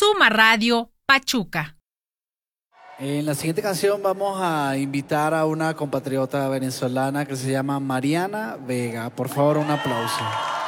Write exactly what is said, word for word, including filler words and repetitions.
Suma Radio Pachuca. En la siguiente canción vamos a invitar a una compatriota venezolana que se llama Mariana Vega. Por favor, un aplauso.